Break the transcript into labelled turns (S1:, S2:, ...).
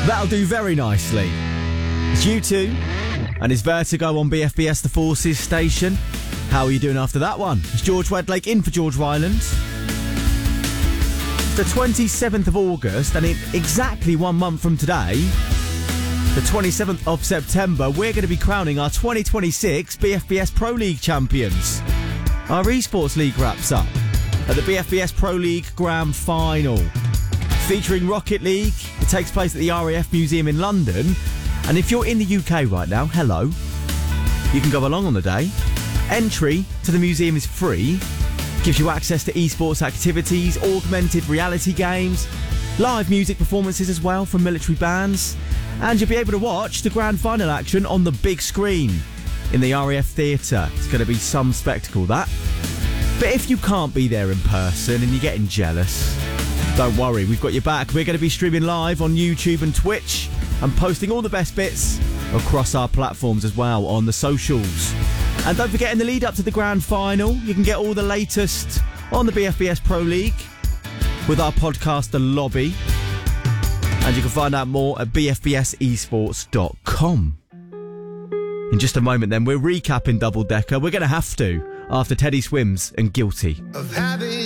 S1: That'll do very nicely. It's U2 and it's Vertigo on BFBS The Forces station. How are you doing after that one? It's George Wedlake in for George Ryland. It's the 27th of August, and in exactly 1 month from today, the 27th of September, we're going to be crowning our 2026 BFBS Pro League champions. Our eSports League wraps up at the BFBS Pro League Grand Final. Featuring Rocket League, it takes place at the RAF Museum in London. And if you're in the UK right now, hello, you can go along on the day. Entry to the museum is free, gives you access to esports activities, augmented reality games, live music performances as well from military bands, and you'll be able to watch the grand final action on the big screen in the RAF Theatre. It's going to be some spectacle, that. But if you can't be there in person and you're getting jealous, don't worry, we've got your back. We're going to be streaming live on YouTube and Twitch and posting all the best bits across our platforms as well on the socials. And don't forget, in the lead up to the grand final, you can get all the latest on the BFBS Pro League with our podcast, The Lobby. And you can find out more at bfbsesports.com. In just a moment then, we're recapping Double Decker. We're going to have to, after Teddy Swims and Guilty.
S2: Of having